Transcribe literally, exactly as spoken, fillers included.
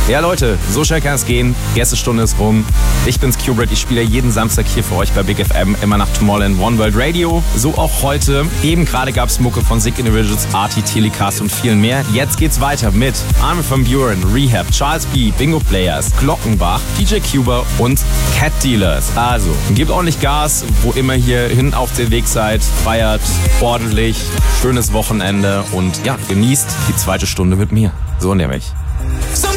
Ja Leute, so schnell kann es gehen. Die erste Stunde ist rum. Ich bin's Qbert, ich spiele jeden Samstag hier für euch bei Big F M, immer nach Tomorrowland One World Radio. So auch heute. Eben gerade gab's Mucke von Sick Individuals, Arty, Telecast und vielen mehr. Jetzt geht's weiter mit Armin van Buuren, Rehab, Charles B, Bingo Players, Glockenbach, D J Cuba und Cat Dealers. Also, gebt ordentlich Gas, wo immer hier hin auf den Weg seid. Feiert ordentlich, schönes Wochenende und ja, genießt die zweite Stunde mit mir. So nämlich.